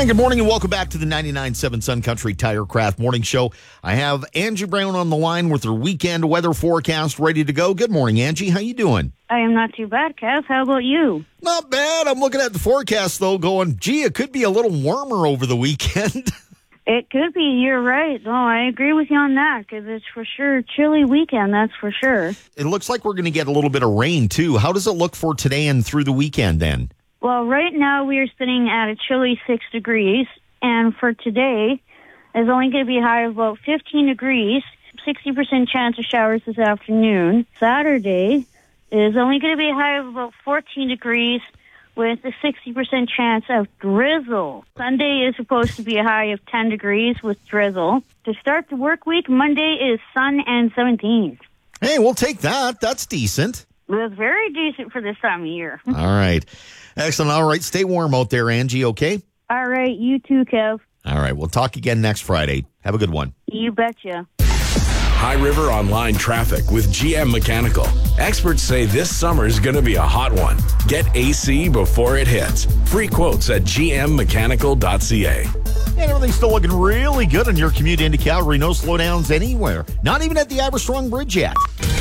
And good morning and welcome back to the 99.7 Sun Country Tirecraft Morning Show. I have Angie Brown on the line with her weekend weather forecast ready to go. Good morning, Angie. How you doing? I am not too bad, Cass. How about you? Not bad. I'm looking at the forecast, though, going, gee, it could be a little warmer over the weekend. It could be. You're right. No, I agree with you on that because it's for sure a chilly weekend, that's for sure. It looks like we're going to get a little bit of rain, too. How does it look for today and through the weekend, then? Well, right now we are sitting at a chilly 6 degrees, and for today, it's only going to be a high of about 15 degrees, 60% chance of showers this afternoon. Saturday is only going to be a high of about 14 degrees with a 60% chance of drizzle. Sunday is supposed to be a high of 10 degrees with drizzle. To start the work week, Monday is sun and 17. Hey, we'll take that. That's decent. It's very decent for this time of year. All right. Excellent. All right. Stay warm out there, Angie, okay? All right. You too, Kev. All right. We'll talk again next Friday. Have a good one. You betcha. High River Online traffic with GM Mechanical. Experts say this summer is going to be a hot one. Get AC before it hits. Free quotes at gmmechanical.ca. And everything's still looking really good on your commute into Calgary. No slowdowns anywhere. Not even at the Aberstrong Bridge yet.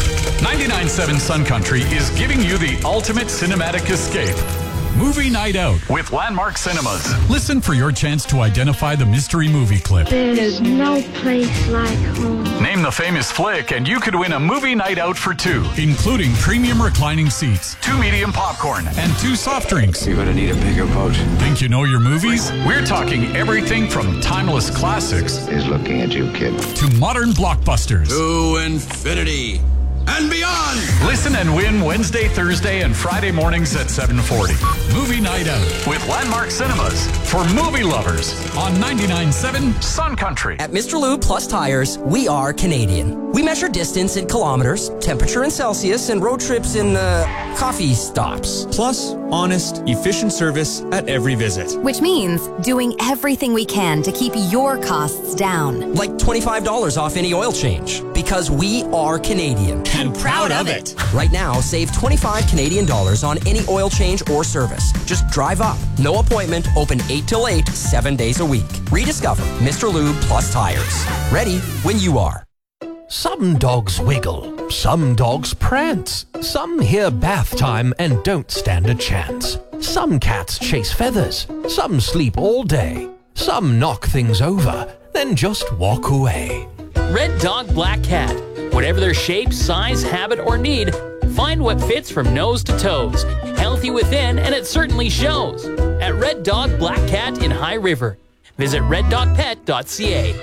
99.7 Sun Country is giving you the ultimate cinematic escape. Movie Night Out with Landmark Cinemas. Listen for your chance to identify the mystery movie clip. There's no place like home. Name the famous flick and you could win a movie night out for two, including premium reclining seats, 2 medium popcorn, and 2 soft drinks. You're gonna need a bigger boat. Think you know your movies? We're talking everything from timeless classics He's looking at you, kid. to modern blockbusters. To infinity and beyond. Listen and win Wednesday, Thursday, and Friday mornings at 7:40. Movie Night Out with Landmark Cinemas for movie lovers on 99.7 Sun Country. At Mr. Lube Plus Tires, we are Canadian. We measure distance in kilometers, temperature in Celsius, and road trips in, coffee stops. Plus, honest, efficient service at every visit. Which means doing everything we can to keep your costs down. Like $25 off any oil change. Because we are Canadian. And proud of it. Right now, save 25 Canadian dollars on any oil change or service. Just drive up. No appointment. Open 8 till 8, 7 days a week. Rediscover Mr. Lube Plus Tires. Ready when you are. Some dogs wiggle, some dogs prance, some hear bath time and don't stand a chance. Some cats chase feathers, some sleep all day, some knock things over, then just walk away. Red Dog Black Cat. Whatever their shape, size, habit, or need, find what fits from nose to toes. Healthy within, and it certainly shows. At Red Dog Black Cat in High River. Visit reddogpet.ca.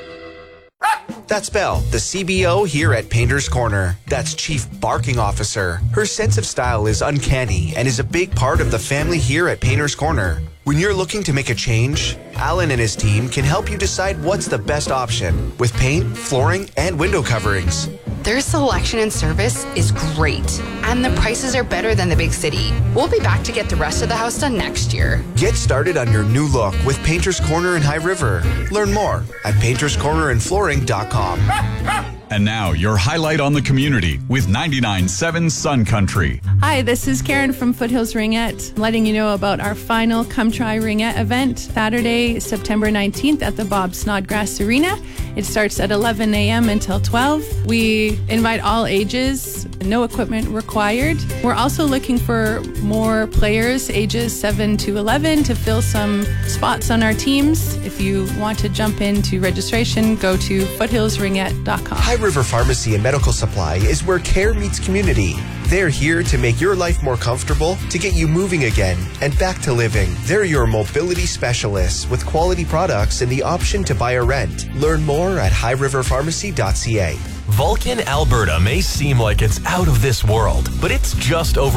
That's Belle, the CBO here at Painter's Corner. That's Chief Barking Officer. Her sense of style is uncanny and is a big part of the family here at Painter's Corner. When you're looking to make a change, Alan and his team can help you decide what's the best option with paint, flooring, and window coverings. Their selection and service is great, and the prices are better than the big city. We'll be back to get the rest of the house done next year. Get started on your new look with Painter's Corner in High River. Learn more at painterscornerandflooring.com. And now, your highlight on the community with 99.7 Sun Country. Hi, this is Karen from Foothills Ringette, letting you know about our final Come Try Ringette event, Saturday, September 19th at the Bob Snodgrass Arena. It starts at 11 a.m. until 12. We invite all ages, no equipment required. We're also looking for more players, ages 7 to 11, to fill some spots on our teams. If you want to jump into registration, go to foothillsringette.com. High River Pharmacy and Medical Supply is where care meets community. They're here to make your life more comfortable, to get you moving again and back to living. They're your mobility specialists with quality products and the option to buy or rent. Learn more at highriverpharmacy.ca. Vulcan, Alberta may seem like it's out of this world, but it's just over